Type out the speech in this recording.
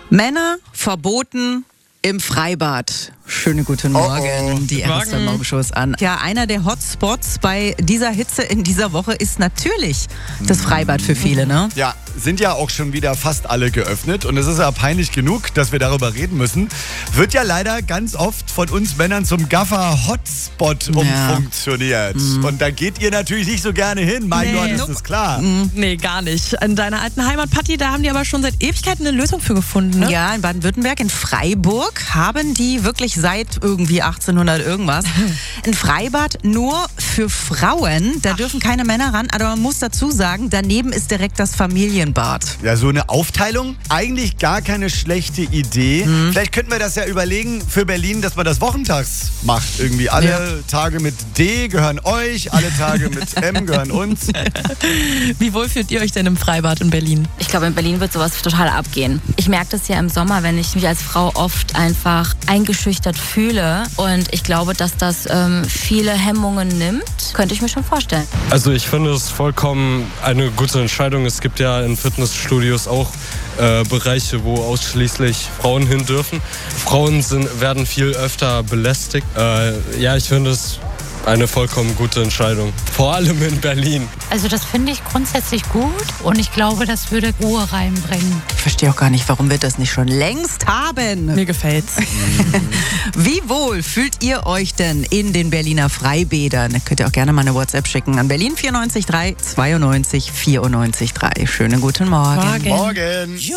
Männer verboten im Freibad. Schönen guten Morgen, die Erste Morgenshow ist an. Ja, einer der Hotspots bei dieser Hitze in dieser Woche ist natürlich das Freibad für viele, ne? Ja, sind ja auch schon wieder fast alle geöffnet und es ist ja peinlich genug, dass wir darüber reden müssen. Wird ja leider ganz oft von uns Männern zum Gaffer-Hotspot umfunktioniert. Und da geht ihr natürlich nicht so gerne hin, mein Gott, ist das klar. Nee, gar nicht. In deiner alten Heimat, Patti, da haben die aber schon seit Ewigkeiten eine Lösung für gefunden, ne? Ja, in Baden-Württemberg, in Freiburg, haben die wirklich seit irgendwie 1800 irgendwas ein Freibad nur für Frauen. Da dürfen keine Männer ran, aber man muss dazu sagen, daneben ist direkt das Familienbad. Ja, so eine Aufteilung, eigentlich gar keine schlechte Idee. Vielleicht könnten wir das ja überlegen für Berlin, dass man das wochentags macht. Irgendwie alle Tage mit D gehören euch, alle Tage mit M gehören uns. Wie wohl fühlt ihr euch denn im Freibad in Berlin? Ich glaube, in Berlin wird sowas total abgehen. Ich merke das ja im Sommer, wenn ich mich als Frau oft einfach eingeschüchtert fühle. Und ich glaube, dass das viele Hemmungen nimmt. Könnte ich mir schon vorstellen. Also ich finde es vollkommen eine gute Entscheidung. Es gibt ja in Fitnessstudios auch Bereiche, wo ausschließlich Frauen hin dürfen. Frauen werden viel öfter belästigt. Ich finde es eine vollkommen gute Entscheidung. Vor allem in Berlin. Also das finde ich grundsätzlich gut und ich glaube, das würde Ruhe reinbringen. Ich verstehe auch gar nicht, warum wir das nicht schon längst haben. Mir gefällt's. Wie wohl fühlt ihr euch denn in den Berliner Freibädern? Da könnt ihr auch gerne mal eine WhatsApp schicken an Berlin 94 3 92 94 3. Schönen guten Morgen. Morgen.